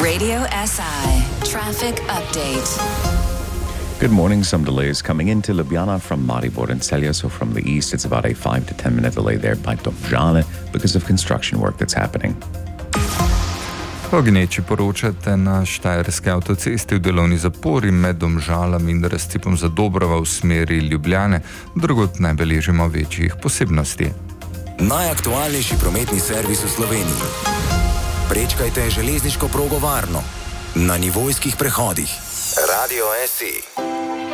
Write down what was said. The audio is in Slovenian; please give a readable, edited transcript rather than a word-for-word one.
Radio SI Traffic Update. Good morning. Some delays coming into Ljubljana from Maribor and Celje. So from the east, it's about a 5 to 10 minute delay there by Domžale because of construction work that's happening. Ogneči poročate na Štajerski avtocesti v delovni zapori med Domžalami in razcepom Zadobrova v smeri Ljubljane. Drugod ne beležimo večjih posebnosti. Najaktualnejši prometni servis v Sloveniji. Prečkajte železniško progo varno. Na nivojskih prehodih. Radio SI.